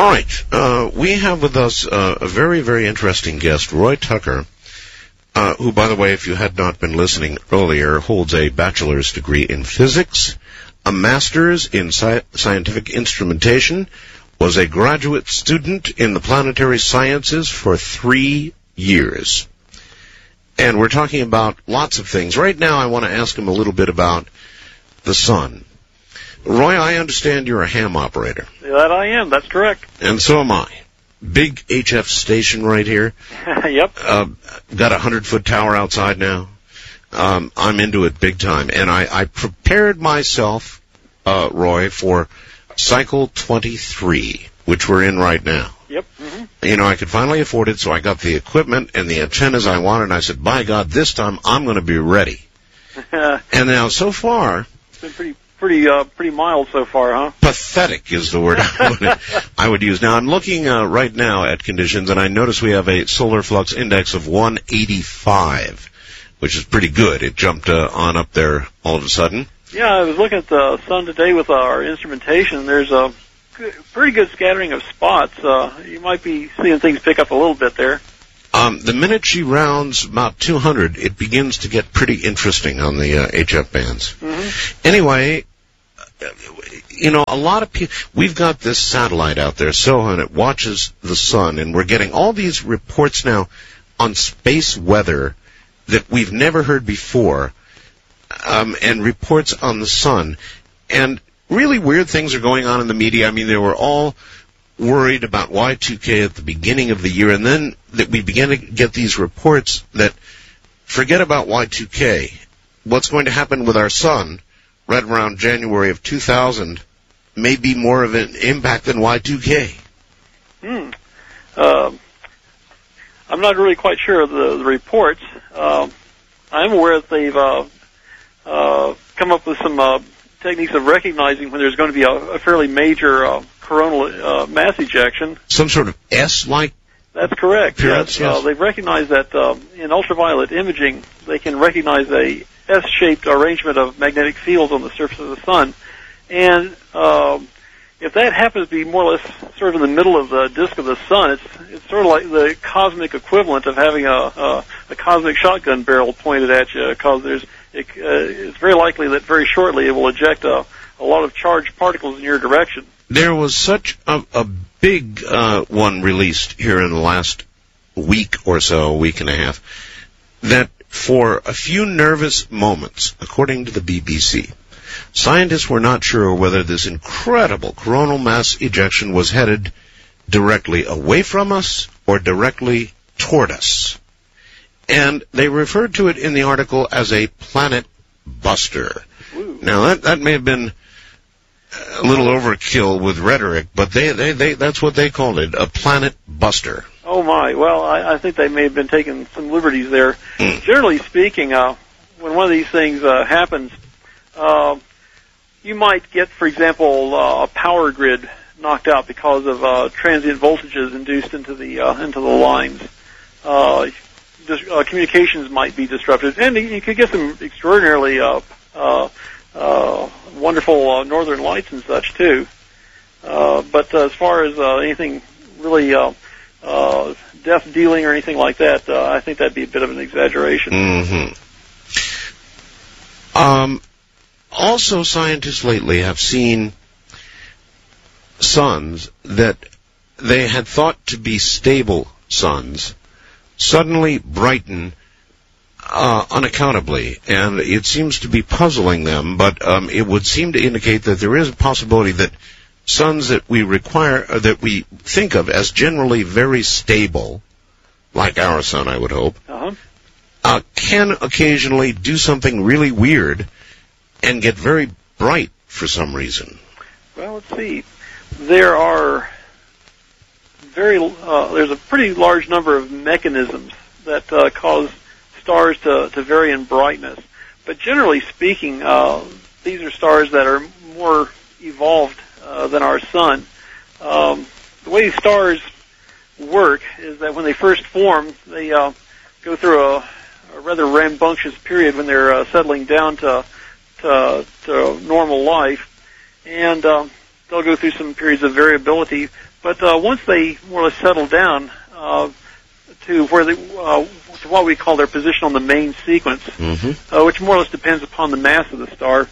All right. We have with us a very, very interesting guest, Roy Tucker, who, by the way, if you had not been listening earlier, holds a bachelor's degree in physics, a master's in scientific instrumentation, was a graduate student in the planetary sciences for 3 years. And we're talking about lots of things. Right now, I want to ask him a little bit about the sun. Roy, I understand you're a ham operator. That I am. That's correct. And so am I. Big HF station right here. Yep. Got a 100-foot tower outside now. I'm into it big time. And I prepared myself, Roy, for cycle 23, which we're in right now. Yep. Mm-hmm. You know, I could finally afford it, so I got the equipment and the antennas I wanted, and I said, by God, this time I'm going to be ready. And now, so far... It's been pretty mild so far, huh? Pathetic is the word I would use. Now, I'm looking right now at conditions, and I notice we have a solar flux index of 185, which is pretty good. It jumped on up there all of a sudden. Yeah, I was looking at the sun today with our instrumentation. There's a pretty good scattering of spots. You might be seeing things pick up a little bit there. The minute she rounds about 200, it begins to get pretty interesting on the HF bands. Mm-hmm. Anyway, you know, a lot of people, we've got this satellite out there, SOHO, and it watches the sun, and we're getting all these reports now on space weather that we've never heard before, and reports on the sun. And really weird things are going on in the media. I mean, they were all worried about Y2K at the beginning of the year, and then that we began to get these reports that forget about Y2K. What's going to happen with our sun right around January of 2000 may be more of an impact than Y2K. I'm not really quite sure of the reports. I'm aware that they've come up with some techniques of recognizing when there's going to be a fairly major coronal mass ejection. Some sort of S-like? That's correct. Yes. They've recognized that in ultraviolet imaging, they can recognize a S-shaped arrangement of magnetic fields on the surface of the sun. And if that happens to be more or less sort of in the middle of the disk of the sun, it's sort of like the cosmic equivalent of having a cosmic shotgun barrel pointed at you, because it's very likely that very shortly it will eject a lot of charged particles in your direction. There was such a big one released here in the last week or so, week and a half, that for a few nervous moments, according to the BBC, scientists were not sure whether this incredible coronal mass ejection was headed directly away from us or directly toward us. And they referred to it in the article as a planet buster. Ooh. Now, that may have been a little overkill with rhetoric, but they that's what they called it, a planet buster. Oh, my. Well, I think they may have been taking some liberties there. Generally speaking, when one of these things happens, you might get, for example, a power grid knocked out because of transient voltages induced into the lines. Communications might be disrupted, and you could get some extraordinarily wonderful northern lights and such too. But as far as anything really death dealing or anything like that, I think that'd be a bit of an exaggeration. Mm-hmm. Also, scientists lately have seen suns that they had thought to be stable suns suddenly brighten unaccountably, and it seems to be puzzling them, but it would seem to indicate that there is a possibility that suns that we think of as generally very stable, like our sun, I would hope, can occasionally do something really weird and get very bright for some reason. Well, let's see. There's a pretty large number of mechanisms that cause stars to vary in brightness. But generally speaking, these are stars that are more evolved than our sun. The way stars work is that when they first form, they go through a rather rambunctious period when they're settling down to normal life, and they'll they'll go through some periods of variability. But once they more or less settle down to where they, to what we call their position on the main sequence, which more or less depends upon the mass of the star,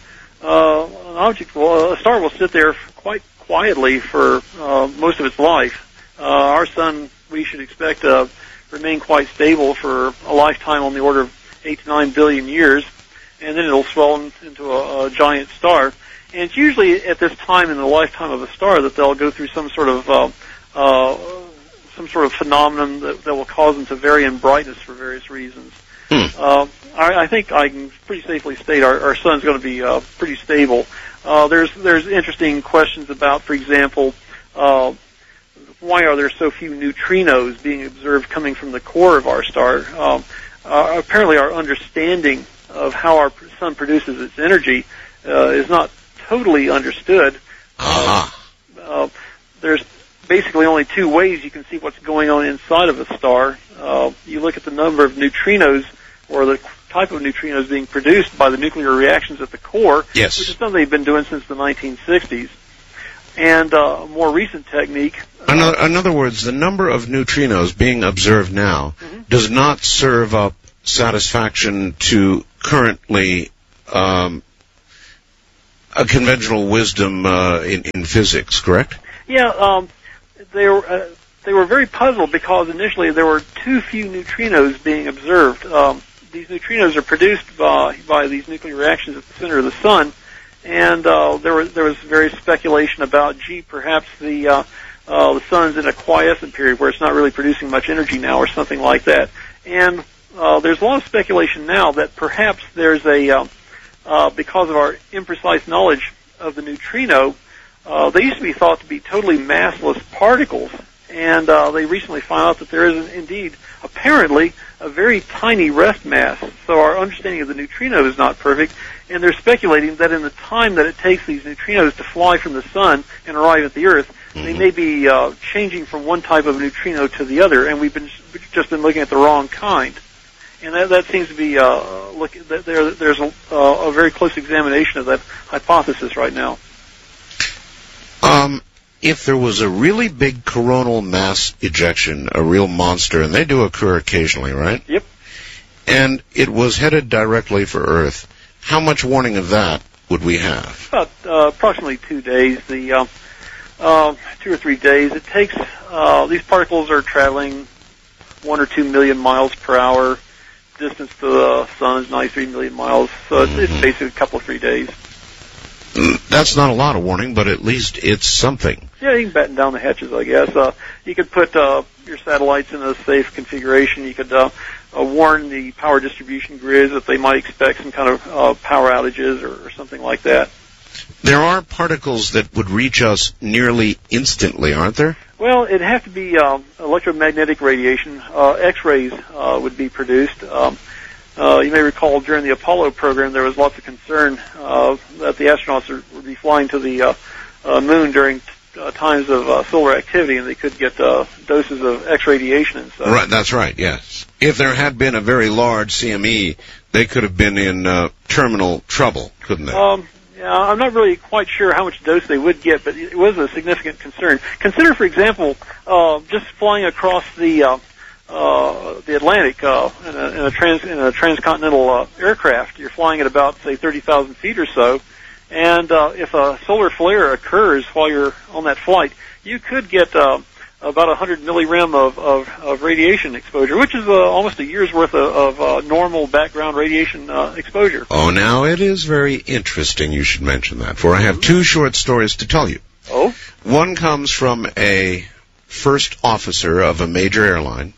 a star will sit there quite quietly for most of its life. Our sun, we should expect to remain quite stable for a lifetime on the order of 8 to 9 billion years, and then it'll swell into a giant star. And it's usually at this time in the lifetime of a star that they'll go through some sort of phenomenon that will cause them to vary in brightness for various reasons. I think I can pretty safely state our sun's going to be pretty stable. There's interesting questions about, for example, why are there so few neutrinos being observed coming from the core of our star? Apparently our understanding of how our sun produces its energy is not totally understood. There's basically only two ways you can see what's going on inside of a star. You look at the number of neutrinos, or the type of neutrinos being produced by the nuclear reactions at the core, yes, which is something they've been doing since the 1960s. And a more recent technique... In other words, the number of neutrinos being observed now does not serve up satisfaction to currently a conventional wisdom in physics, correct? Yeah, they were very puzzled because initially there were too few neutrinos being observed. These neutrinos are produced by these nuclear reactions at the center of the sun, and there was various speculation about, perhaps the sun's in a quiescent period where it's not really producing much energy now, or something like that. And there's a lot of speculation now that perhaps there's because of our imprecise knowledge of the neutrino, they used to be thought to be totally massless particles, and they recently found out that there is indeed, apparently, a very tiny rest mass. So our understanding of the neutrino is not perfect, and they're speculating that in the time that it takes these neutrinos to fly from the sun and arrive at the Earth, they may be changing from one type of neutrino to the other, and we've just been looking at the wrong kind. And that seems to be there's a very close examination of that hypothesis right now. If there was a really big coronal mass ejection, a real monster, and they do occur occasionally, right? Yep. And it was headed directly for Earth, how much warning of that would we have? About approximately 2 days. 2 or 3 days. It takes, these particles are traveling 1 or 2 million miles per hour. Distance to the sun is 93 million miles, so it's basically a couple of 3 days. That's not a lot of warning, but at least it's something. Yeah, you can batten down the hatches, I guess. You could put your satellites in a safe configuration. You could warn the power distribution grids that they might expect some kind of power outages or something like that. There are particles that would reach us nearly instantly, aren't there? Well, it'd have to be electromagnetic radiation. X-rays would be produced. You may recall during the Apollo program there was lots of concern that the astronauts would be flying to the moon during times of solar activity, and they could get doses of X radiation and such. Right, that's right, yes. If there had been a very large CME, they could have been in terminal trouble, couldn't they? Yeah, I'm not really quite sure how much dose they would get, but it was a significant concern. Consider, for example, just flying across the Atlantic in a transcontinental aircraft. You're flying at about, say, 30,000 feet or so, and if a solar flare occurs while you're on that flight, you could get about 100 millirem of radiation exposure, which is almost a year's worth of normal background radiation exposure. Oh, now it is very interesting you should mention that, for I have 2 short stories to tell you. Oh? One comes from a first officer of a major airline,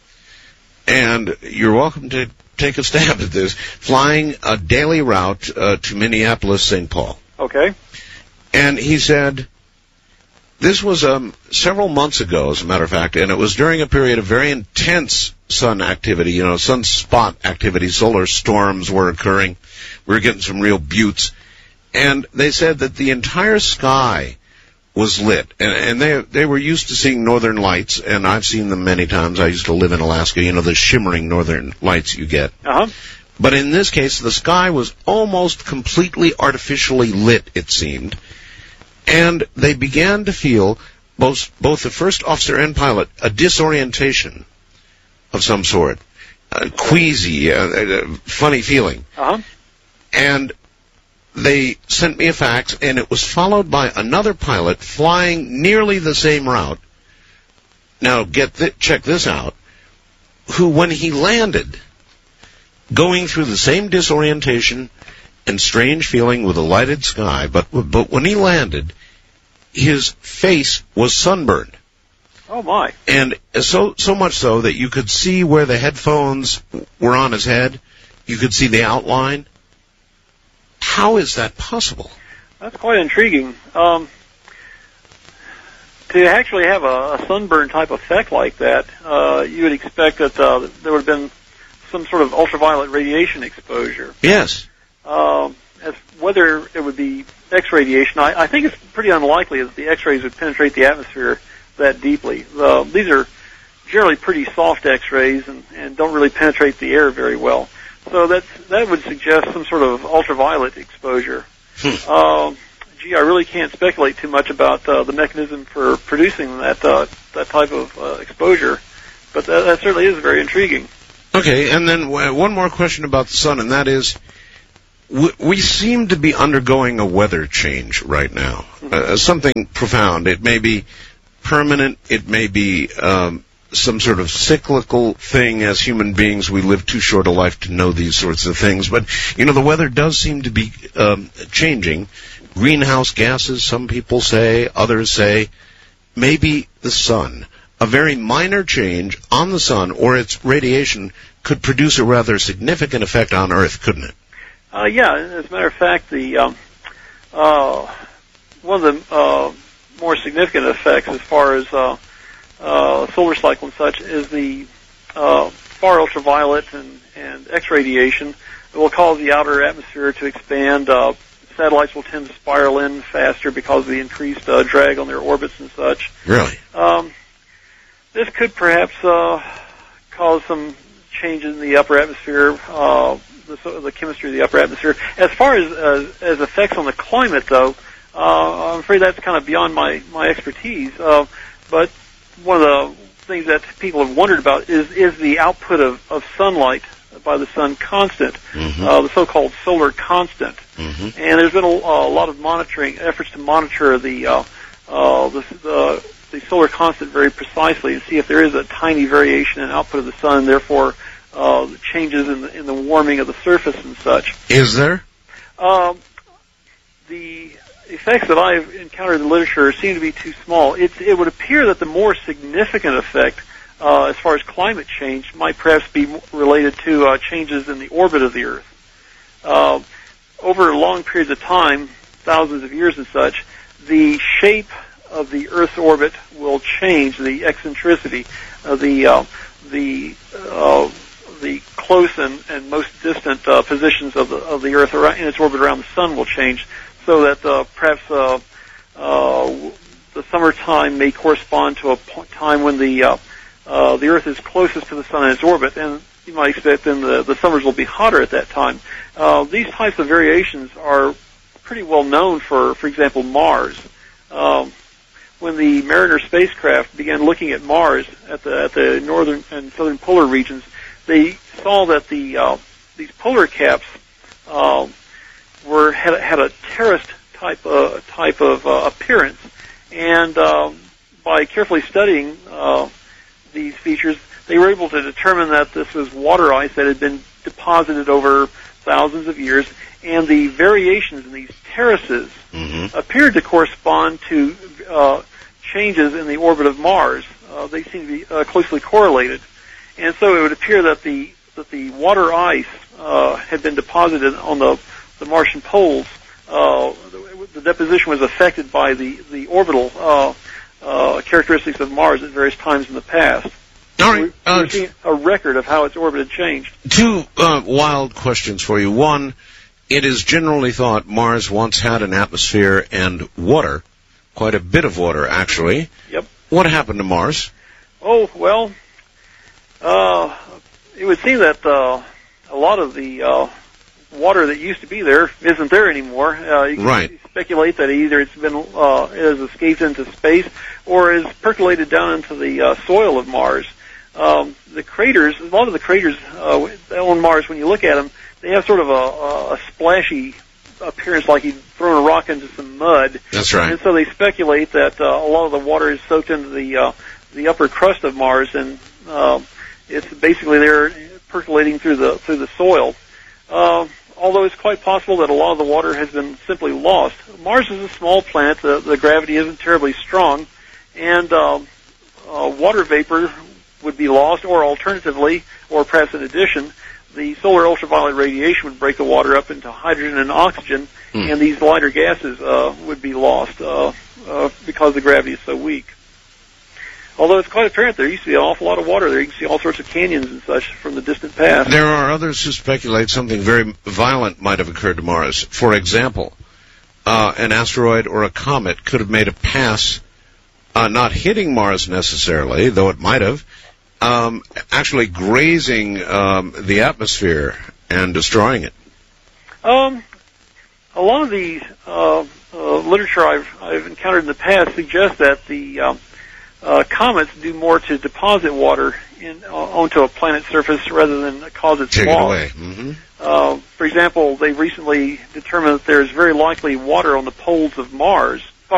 and you're welcome to take a stab at this, flying a daily route to Minneapolis, St. Paul. Okay. And he said, this was several months ago, as a matter of fact, and it was during a period of very intense sun activity, sunspot activity, solar storms were occurring. We were getting some real buttes. And they said that the entire sky was lit, and they were used to seeing northern lights, and I've seen them many times. I used to live in Alaska, the shimmering northern lights you get. Uh-huh. But in this case, the sky was almost completely artificially lit, it seemed, And they began to feel, both the first officer and pilot, a disorientation of some sort, queasy, funny feeling. Uh-huh. And they sent me a fax, and it was followed by another pilot flying nearly the same route. Now, check this out. Who, when he landed, going through the same disorientation and strange feeling with a lighted sky, but when he landed, his face was sunburned. Oh my! And so much so that you could see where the headphones were on his head. You could see the outline. How is that possible? That's quite intriguing. To actually have a sunburn type effect like that, you would expect that there would have been some sort of ultraviolet radiation exposure. Yes. As whether it would be X radiation, I think it's pretty unlikely that the X-rays would penetrate the atmosphere that deeply. These are generally pretty soft X-rays and don't really penetrate the air very well. So that would suggest some sort of ultraviolet exposure. Gee, I really can't speculate too much about the mechanism for producing that type of exposure, but that certainly is very intriguing. Okay, and then one more question about the sun, and that is, we seem to be undergoing a weather change right now, something profound. It may be permanent, it may be some sort of cyclical thing. As human beings, we live too short a life to know these sorts of things. But, the weather does seem to be changing. Greenhouse gases, some people say, others say, maybe the sun. A very minor change on the sun or its radiation could produce a rather significant effect on Earth, couldn't it? Yeah, as a matter of fact, one of the more significant effects as far as solar cycle and such is the far ultraviolet and X radiation that will cause the outer atmosphere to expand. Satellites will tend to spiral in faster because of the increased drag on their orbits and such. Really? This could perhaps cause some changes in the upper atmosphere, the chemistry of the upper atmosphere. As far as effects on the climate, though, I'm afraid that's kind of beyond my expertise. But one of the things that people have wondered about is the output of sunlight by the sun constant, the so-called solar constant. And there's been a lot of efforts to monitor the solar constant very precisely and see if there is a tiny variation in output of the sun, and therefore changes in the warming of the surface and such. Is there? The effects that I've encountered in the literature seem to be too small. It would appear that the more significant effect as far as climate change might perhaps be related to changes in the orbit of the Earth. Over long periods of time, thousands of years and such, the shape of the Earth's orbit will change, the eccentricity, the close and most distant positions of the Earth in its orbit around the Sun will change, so that perhaps the summertime may correspond to a time when the Earth is closest to the Sun in its orbit, and you might expect then the summers will be hotter at that time. These types of variations are pretty well known for example, Mars. When the Mariner spacecraft began looking at Mars at the northern and southern polar regions, they saw that these polar caps had a terraced type of appearance, and by carefully studying these features, they were able to determine that this was water ice that had been deposited over thousands of years, and the variations in these terraces appeared to correspond to changes in the orbit of Mars. They seem to be closely correlated, and so it would appear that the water ice had been deposited on the Martian poles. The deposition was affected by the orbital characteristics of Mars at various times in the past. All right. We're seeing a record of how its orbit had changed. Two wild questions for you. One, it is generally thought Mars once had an atmosphere and water, quite a bit of water, actually. Yep. What happened to Mars? Oh, well, it would seem that a lot of the water that used to be there isn't there anymore. You can speculate that either it's been has escaped into space or is percolated down into the soil of Mars. The craters, a lot of the craters on Mars, when you look at them, they have sort of a splashy appearance, like you'd thrown a rock into some mud. That's right. And so they speculate that a lot of the water is soaked into the upper crust of Mars, and it's basically there percolating through the soil. Although it's quite possible that a lot of the water has been simply lost. Mars is a small planet. The gravity isn't terribly strong, and water vapor would be lost, or alternatively, or perhaps in addition, the solar ultraviolet radiation would break the water up into hydrogen and oxygen, and these lighter gases would be lost because the gravity is so weak. Although it's quite apparent there used to be an awful lot of water there. You can see all sorts of canyons and such from the distant past. There are others who speculate something very violent might have occurred to Mars. For example, an asteroid or a comet could have made a pass, not hitting Mars necessarily, though it might have, actually grazing the atmosphere and destroying it. A lot of the literature I've encountered in the past suggests that the comets do more to deposit water onto a planet's surface rather than cause its loss. Take it away. Mm-hmm. For example, they recently determined that there's very likely water on the poles of Mars.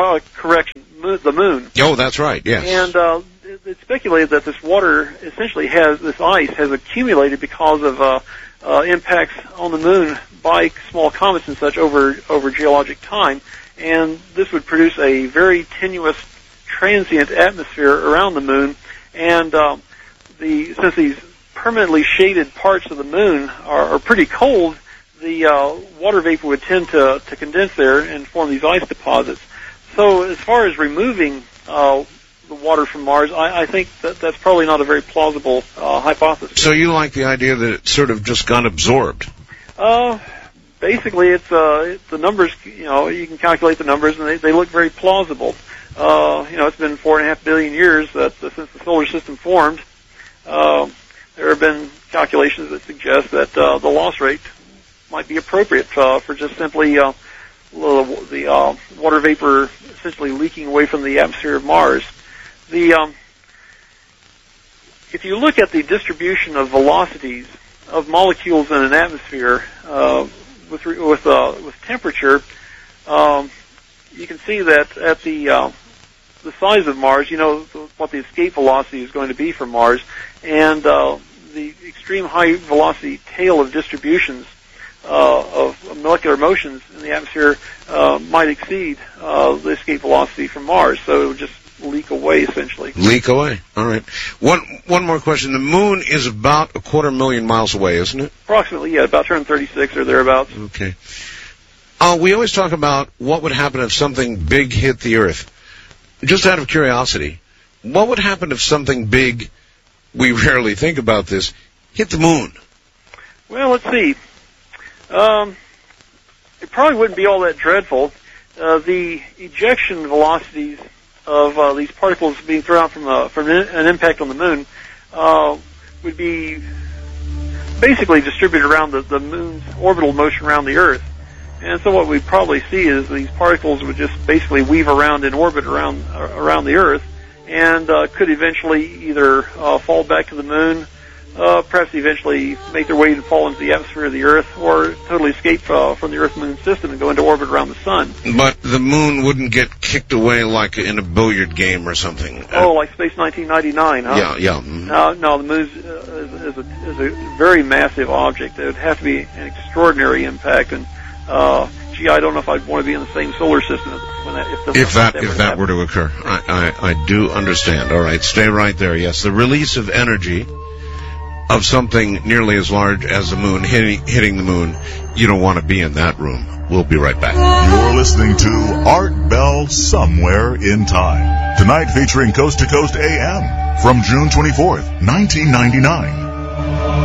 The moon. Oh, that's right, yes. And it's speculated that this water essentially this ice has accumulated because of impacts on the moon by small comets and such over geologic time, and this would produce a very tenuous transient atmosphere around the moon, and since these permanently shaded parts of the moon are pretty cold, the water vapor would tend to condense there and form these ice deposits. So as far as removing the water from Mars, I think that's probably not a very plausible hypothesis. So you like the idea that it's sort of just gone absorbed? Basically, it's the numbers. You can calculate the numbers, and they look very plausible. It's been 4.5 billion years since the solar system formed. There have been calculations that suggest that the loss rate might be appropriate for just simply the water vapor essentially leaking away from the atmosphere of Mars. If you look at the distribution of velocities of molecules in an atmosphere with temperature, you can see that at the size of Mars, you know what the escape velocity is going to be from Mars, and the extreme high velocity tail of distributions of molecular motions in the atmosphere might exceed the escape velocity from Mars, so it would just leak away, essentially. Leak away. All right. One more question. The moon is about 250,000 miles away, isn't it? Approximately, yeah, about 236 or thereabouts. Okay. We always talk about what would happen if something big hit the Earth. Just out of curiosity, what would happen if something big, we rarely think about this, hit the moon? Well, let's see. It probably wouldn't be all that dreadful. The ejection velocities of these particles being thrown out from an impact on the moon would be basically distributed around the moon's orbital motion around the Earth. And so what we'd probably see is these particles would just basically weave around in orbit around the Earth, and could eventually either fall back to the moon, perhaps eventually make their way and fall into the atmosphere of the Earth, or totally escape from the Earth-Moon system and go into orbit around the Sun. But the moon wouldn't get kicked away like in a billiard game or something. Oh, like Space 1999, huh? Yeah. Mm-hmm. No, the moon is a very massive object. It would have to be an extraordinary impact, and I don't know if I'd want to be in the same solar system if that were to occur. I do understand. All right, stay right there. Yes, the release of energy of something nearly as large as the moon hitting the moon, you don't want to be in that room. We'll be right back. You're listening to Art Bell Somewhere in Time. Tonight featuring Coast to Coast AM from June 24th, 1999.